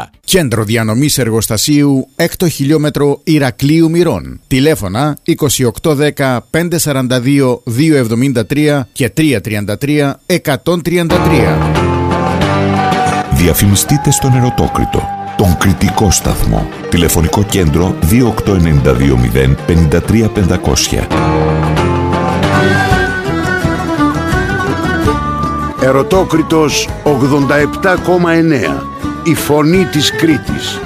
Κέντρο διανομής εργοστασίου 6ο χιλιόμετρο Ηρακλείου Μυρών. Τηλέφωνα 2810 542 273 και 333 133. Διαφημιστείτε στον Ερωτόκριτο, τον κριτικό σταθμό. Τηλεφωνικό κέντρο 28920 53 500. Ερωτόκριτος 87,9. Η φωνή της Κρήτης.